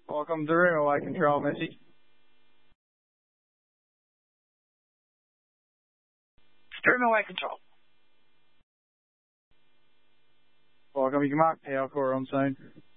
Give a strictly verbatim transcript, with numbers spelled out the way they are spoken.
Welcome to room away control message. Room away control. Welcome, you can mark power core on scene.